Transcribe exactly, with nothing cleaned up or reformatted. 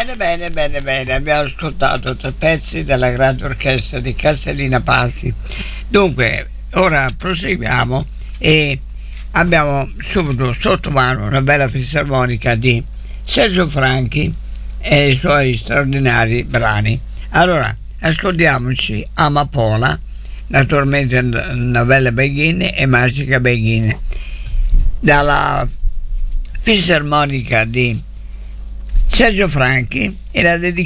Bene, bene, bene, bene. Abbiamo ascoltato tre pezzi della grande orchestra di Castellina Pasi. Dunque, ora proseguiamo e abbiamo subito sotto mano una bella fisarmonica di Sergio Franchi e i suoi straordinari brani. Allora, ascoltiamoci Amapola, naturalmente Novella Beghin e Magica Beghin, dalla fisarmonica di Sergio Franchi, e la dedichiamo